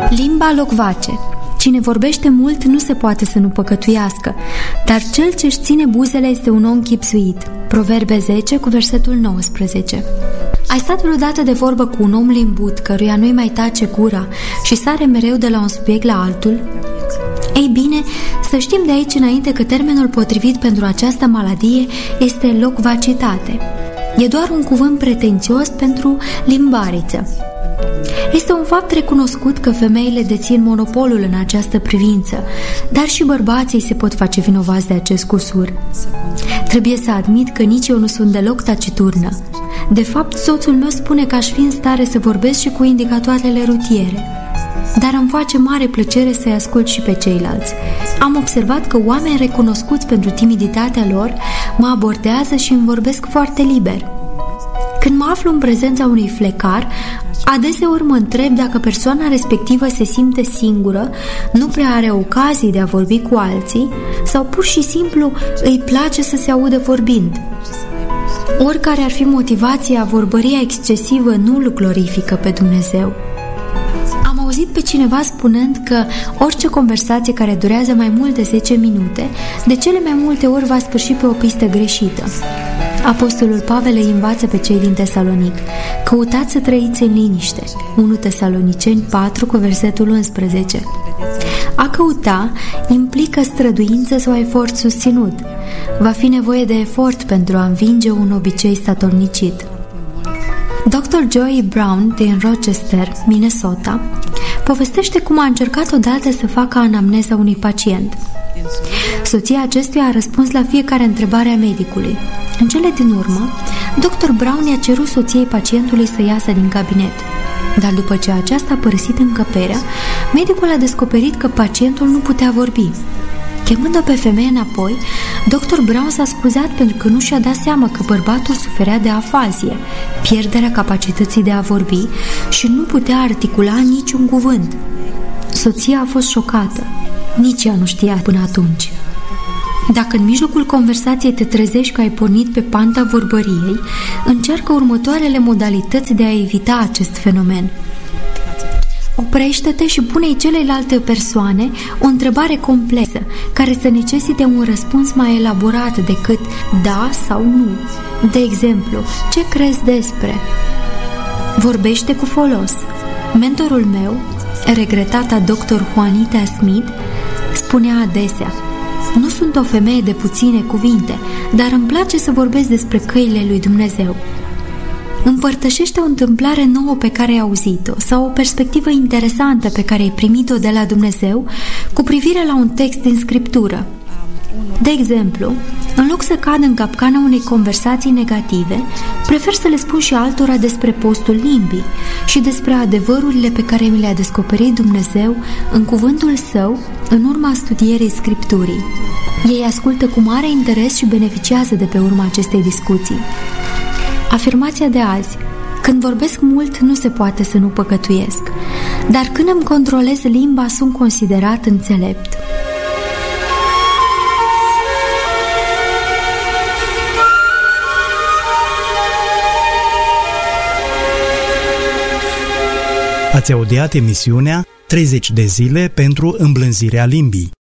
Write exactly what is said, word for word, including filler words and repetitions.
Limba locvace. Cine vorbește mult nu se poate să nu păcătuiască, dar cel ce-și ține buzele este un om chibzuit. Proverbe zece cu versetul nouăsprezece. Ai stat vreodată de vorbă cu un om limbut, căruia nu-i mai tace gura și sare mereu de la un subiect la altul? Ei bine, să știm de aici înainte că termenul potrivit pentru această maladie este locvacitate. E doar un cuvânt pretențios pentru limbariță. Este un fapt recunoscut că femeile dețin monopolul în această privință, dar și bărbații se pot face vinovați de acest cusur. Trebuie să admit că nici eu nu sunt deloc taciturnă. De fapt, soțul meu spune că aș fi în stare să vorbesc și cu indicatoarele rutiere, dar îmi face mare plăcere să-i ascult și pe ceilalți. Am observat că oameni recunoscuți pentru timiditatea lor mă abordează și îmi vorbesc foarte liber. Când mă aflu în prezența unui flecar, adeseori mă întreb dacă persoana respectivă se simte singură, nu prea are ocazii de a vorbi cu alții sau pur și simplu îi place să se audă vorbind. Oricare ar fi motivația, vorbăria excesivă nu îl glorifică pe Dumnezeu. Am auzit pe cineva spunând că orice conversație care durează mai mult de zece minute, de cele mai multe ori va sfârși pe o pistă greșită. Apostolul Pavel îi învață pe cei din Tesalonic: căutați să trăiți în liniște. unu Tesaloniceni patru cu versetul unsprezece. A căuta implică străduință sau efort susținut. Va fi nevoie de efort pentru a învinge un obicei statornicit. doctor Joey Brown din Rochester, Minnesota, povestește cum a încercat odată să facă anamneza unui pacient. Soția acestuia a răspuns la fiecare întrebare a medicului. În cele din urmă, doctor Brown i-a cerut soției pacientului să iasă din cabinet. Dar după ce aceasta a părăsit încăperea, medicul a descoperit că pacientul nu putea vorbi. Chemând-o pe femeie înapoi, doctor Brown s-a scuzat pentru că nu și-a dat seama că bărbatul suferea de afazie, pierderea capacității de a vorbi, și nu putea articula niciun cuvânt. Soția a fost șocată. Nici ea nu știa până atunci. Dacă în mijlocul conversației te trezești că ai pornit pe panta vorbăriei, încearcă următoarele modalități de a evita acest fenomen. Oprește-te și pune-i celelalte persoane o întrebare complexă, care să necesite un răspuns mai elaborat decât da sau nu. De exemplu, ce crezi despre? Vorbește cu folos. Mentorul meu, regretata doctor Juanita Smith, spunea adesea: nu sunt o femeie de puține cuvinte, dar îmi place să vorbesc despre căile lui Dumnezeu. Împărtășește o întâmplare nouă pe care ai auzit-o sau o perspectivă interesantă pe care ai primit-o de la Dumnezeu cu privire la un text din Scriptură. De exemplu, în loc să cad în capcana unei conversații negative, prefer să le spun și altora despre postul limbii și despre adevărurile pe care mi le-a descoperit Dumnezeu în cuvântul Său în urma studierii Scripturii. Ei ascultă cu mare interes și beneficiază de pe urma acestei discuții. Afirmația de azi: când vorbesc mult, nu se poate să nu păcătuiesc, dar când îmi controlez limba, sunt considerat înțelept. Ați audiat emisiunea treizeci de zile pentru îmblânzirea limbii.